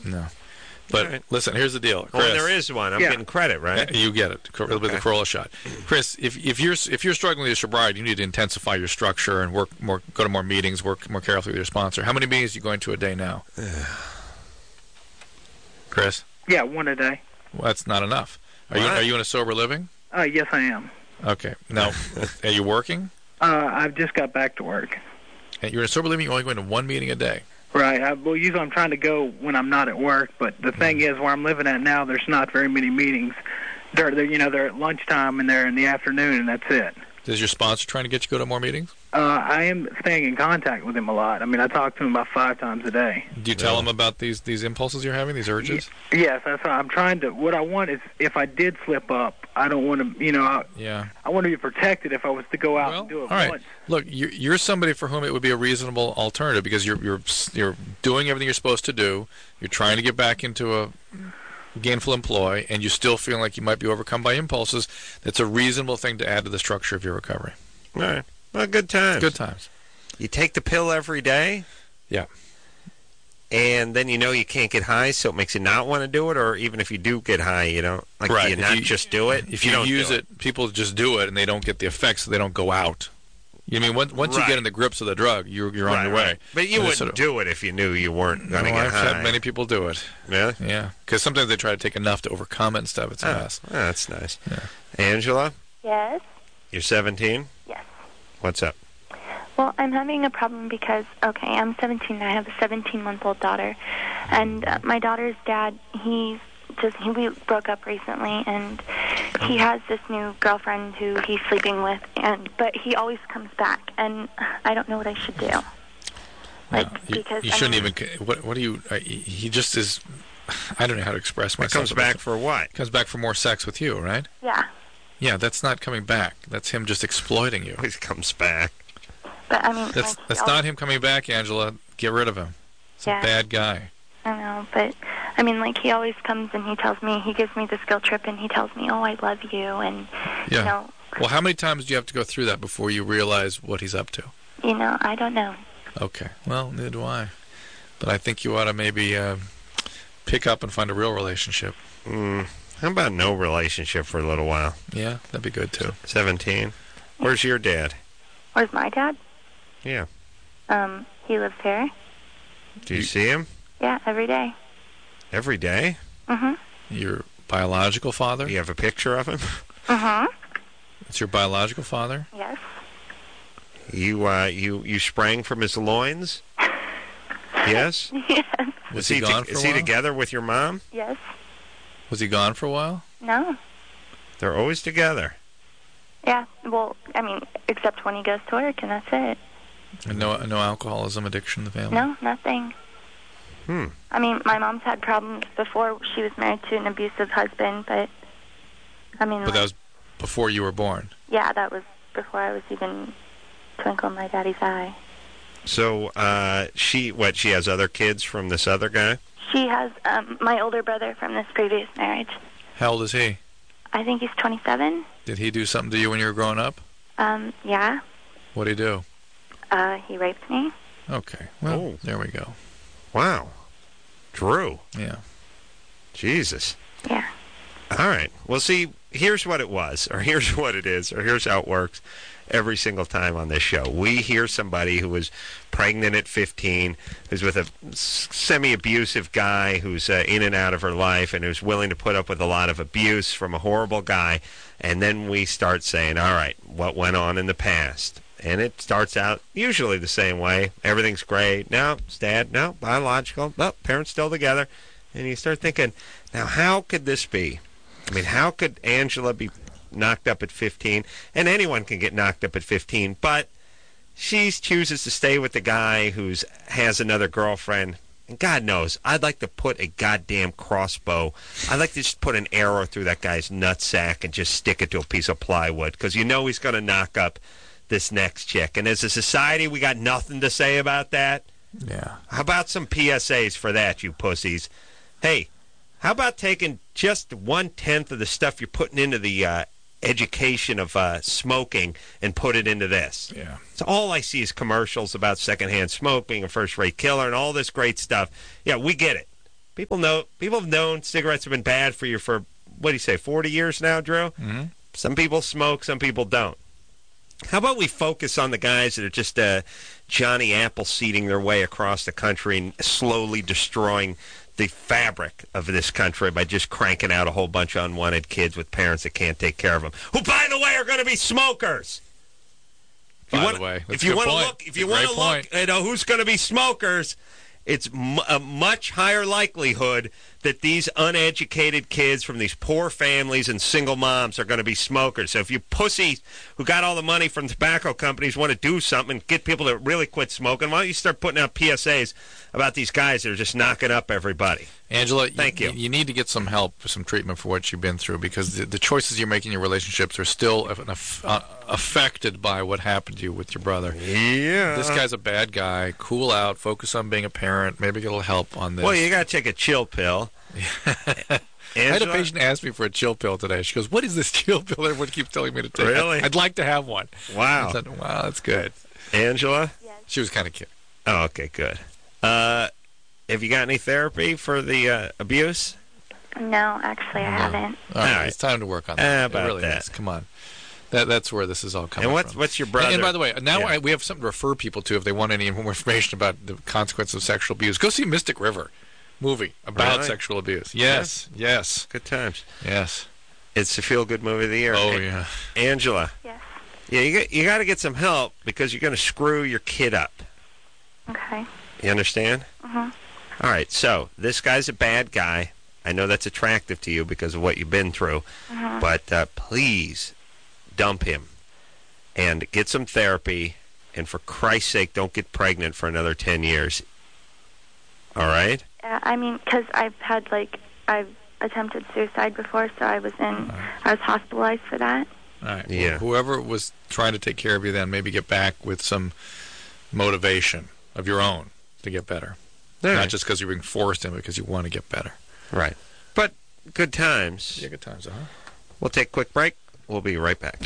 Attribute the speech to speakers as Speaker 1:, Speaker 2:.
Speaker 1: No. But listen, here's the deal, Chris.
Speaker 2: Well, there is one. I'm getting credit, right?
Speaker 1: You get it with the Corolla shot, Chris. If you're struggling with your sobriety, you need to intensify your structure and work more, go to more meetings, work more carefully with your sponsor. How many meetings are you going to a day now, Chris?
Speaker 3: Yeah, one a day.
Speaker 1: Well, that's not enough. Are you in a sober living?
Speaker 3: Yes, I am.
Speaker 1: Okay. Now, are you working?
Speaker 3: I've just got back to work.
Speaker 1: And you're in a sober living. You're only going to one meeting a day.
Speaker 3: Right. Well, usually I'm trying to go when I'm not at work, but the thing is, where I'm living at now, there's not very many meetings. They're at lunchtime and they're in the afternoon, and that's it.
Speaker 1: Is your sponsor trying to get you to go to more meetings?
Speaker 3: I am staying in contact with him a lot. I mean, I talk to him about 5 times a day.
Speaker 1: Do you tell him about these impulses you're having, these urges?
Speaker 3: Yes, that's what I'm trying to. What I want is, if I did slip up, I don't want to. I want to be protected if I was to go out and do it
Speaker 1: all right.
Speaker 3: once.
Speaker 1: Look, you're somebody for whom it would be a reasonable alternative because you're doing everything you're supposed to do. You're trying to get back into a gainful employ, and you still feel like you might be overcome by impulses. That's a reasonable thing to add to the structure of your recovery.
Speaker 2: All right. Well, good times.
Speaker 1: Good times.
Speaker 2: You take the pill every day?
Speaker 1: Yeah.
Speaker 2: And then you can't get high, so it makes you not want to do it, or even if you do get high, you don't. Like,
Speaker 1: right.
Speaker 2: Do you not just do it?
Speaker 1: If you
Speaker 2: don't
Speaker 1: use it, people just do it, and they don't get the effects, so they don't go out. You mean once you get in the grips of the drug, you're on your way.
Speaker 2: Right. But you wouldn't do it if you knew you weren't going to get high.
Speaker 1: I've had many people do it.
Speaker 2: Really?
Speaker 1: Yeah. Because sometimes they try to take enough to overcome it and stuff. It's a mess.
Speaker 2: Oh, that's nice.
Speaker 1: Yeah.
Speaker 2: Angela?
Speaker 4: Yes?
Speaker 2: You're 17?
Speaker 4: Yes.
Speaker 2: What's up?
Speaker 4: Well, I'm having a problem because, I'm 17 and I have a 17-month-old daughter. And my daughter's dad, we broke up recently, and he has this new girlfriend who he's sleeping with, but he always comes back, and I don't know what I should do.
Speaker 1: You shouldn't even. What do you? He just is. I don't know how to express myself.
Speaker 2: Comes back for what?
Speaker 1: Comes back for more sex with you, right?
Speaker 4: Yeah.
Speaker 1: Yeah, that's not coming back. That's him just exploiting you.
Speaker 2: He comes back.
Speaker 4: But I mean,
Speaker 1: that's not him coming back, Angela. Get rid of him. He's a bad guy.
Speaker 4: I know, but I mean, he always comes and he gives me this guilt trip, and he tells me, "Oh, I love you," and
Speaker 1: Well, how many times do you have to go through that before you realize what he's up to?
Speaker 4: I don't know.
Speaker 1: Okay. Well, neither do I. But I think you ought to maybe pick up and find a real relationship.
Speaker 2: How about no relationship for a little while?
Speaker 1: Yeah, that'd be good too.
Speaker 2: 17. Where's your dad?
Speaker 4: Where's my dad?
Speaker 2: Yeah.
Speaker 4: He lives here.
Speaker 2: Do you see him?
Speaker 4: Yeah, every day.
Speaker 2: Every day?
Speaker 4: Mm-hmm.
Speaker 1: Your biological father?
Speaker 2: Do you have a picture of him?
Speaker 4: Mm-hmm.
Speaker 1: It's your biological father?
Speaker 4: Yes.
Speaker 2: You sprang from his loins? Yes?
Speaker 4: Yes.
Speaker 1: Was he gone for a while?
Speaker 2: Is he together with your mom?
Speaker 4: Yes.
Speaker 1: Was he gone for a while?
Speaker 4: No.
Speaker 2: They're always together.
Speaker 4: Yeah, well, I mean, except when he goes to work, and that's it.
Speaker 1: And no alcoholism addiction in the family?
Speaker 4: No, nothing. I mean, my mom's had problems before she was married to an abusive husband, but, I mean...
Speaker 1: But that was before you were born?
Speaker 4: Yeah, that was before I was even twinkle in my daddy's eye.
Speaker 2: So, she has other kids from this other guy?
Speaker 4: She has my older brother from this previous marriage.
Speaker 1: How old is he?
Speaker 4: I think he's 27.
Speaker 1: Did he do something to you when you were growing up?
Speaker 4: Yeah.
Speaker 1: What'd he do?
Speaker 4: He raped me.
Speaker 1: Okay. Well, there we go.
Speaker 2: Wow. Drew.
Speaker 1: Yeah.
Speaker 2: Jesus.
Speaker 4: Yeah.
Speaker 2: All right. Well, see, here's what it was, or here's what it is, or here's how it works every single time on this show. We hear somebody who was pregnant at 15, who's with a semi-abusive guy who's in and out of her life and who's willing to put up with a lot of abuse from a horrible guy, and then we start saying, all right, what went on in the past? And it starts out usually the same way. Everything's great. No, it's dad. No, biological. No, parents still together. And you start thinking, now how could this be? I mean, how could Angela be knocked up at 15? And anyone can get knocked up at 15, but she chooses to stay with the guy who has another girlfriend. And God knows, I'd like to put a goddamn crossbow. I'd like to just put an arrow through that guy's nutsack and just stick it to a piece of plywood, because you know he's going to knock up this next chick. And as a society, we got nothing to say about that.
Speaker 1: Yeah.
Speaker 2: How about some PSAs for that, you pussies? Hey, how about taking just 1/10 of the stuff you're putting into the education of smoking and put it into this?
Speaker 1: Yeah.
Speaker 2: So all I see is commercials about secondhand smoke being a first-rate killer and all this great stuff. Yeah, we get it. People have known cigarettes have been bad for you for, what do you say, 40 years now, Drew?
Speaker 1: Mm-hmm.
Speaker 2: Some people smoke, some people don't. How about we focus on the guys that are just Johnny Appleseeding their way across the country and slowly destroying the fabric of this country by just cranking out a whole bunch of unwanted kids with parents that can't take care of them, who, by the way, are going to be smokers.
Speaker 1: By the way,
Speaker 2: if you want to look, you know who's going to be smokers. It's a much higher likelihood that these uneducated kids from these poor families and single moms are going to be smokers. So if you pussies who got all the money from tobacco companies want to do something and get people to really quit smoking, why don't you start putting out PSAs about these guys that are just knocking up everybody?
Speaker 1: Angela,
Speaker 2: thank you.
Speaker 1: You need to get some help, some treatment for what you've been through, because the choices you make in your relationships are still affected by what happened to you with your brother.
Speaker 2: Yeah.
Speaker 1: This guy's a bad guy. Cool out. Focus on being a parent. Maybe get a little help on this.
Speaker 2: Well, you got to take a chill pill.
Speaker 1: I had a patient ask me for a chill pill today. She goes, "What is this chill pill everyone keeps telling me to take?"
Speaker 2: Really?
Speaker 1: I'd like to have one.
Speaker 2: Wow.
Speaker 1: I said, wow, that's good.
Speaker 2: Angela?
Speaker 4: Yes.
Speaker 1: She was kind of cute.
Speaker 2: Oh, okay, good. Have you got any therapy for the abuse?
Speaker 4: No, actually, I haven't.
Speaker 1: All right,
Speaker 2: right.
Speaker 1: it's time to work on that.
Speaker 2: About
Speaker 1: it really
Speaker 2: that.
Speaker 1: is. Come on. That's where this is all coming
Speaker 2: And
Speaker 1: from.
Speaker 2: what's your brother?
Speaker 1: And by the way, now
Speaker 2: Yeah.
Speaker 1: we have something to refer people to if they want any more information about the consequences of sexual abuse. Go see Mystic River movie about
Speaker 2: Really?
Speaker 1: sexual abuse. Yes, yes,
Speaker 2: Good times.
Speaker 1: yes.
Speaker 2: It's the feel-good movie of the year.
Speaker 1: Oh, yeah.
Speaker 2: Angela.
Speaker 4: Yes.
Speaker 2: Yeah, you got to get some help because you're going to screw your kid up.
Speaker 4: Okay.
Speaker 2: You understand?
Speaker 4: Mm-hmm.
Speaker 2: All right, so this guy's a bad guy. I know that's attractive to you because of what you've been through.
Speaker 4: Mm-hmm.
Speaker 2: But please dump him and get some therapy. And for Christ's sake, don't get pregnant for another 10 years. All right?
Speaker 4: I mean, because I've attempted suicide before, so I was hospitalized for that.
Speaker 1: All right.
Speaker 2: Yeah.
Speaker 1: Well, whoever was trying to take care of you then, maybe get back with some motivation of your own to get better.
Speaker 2: All
Speaker 1: Not
Speaker 2: right.
Speaker 1: just because you're being forced in, because you want to get better.
Speaker 2: Right. But good times.
Speaker 1: Yeah, good times, huh?
Speaker 2: We'll take a quick break. We'll be right back.